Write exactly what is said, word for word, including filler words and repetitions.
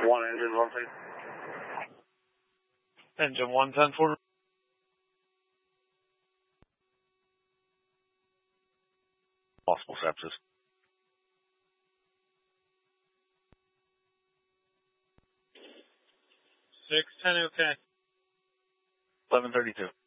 One engine, one please. Engine one ten four. Possible sepsis. six ten, okay. eleven thirty-two.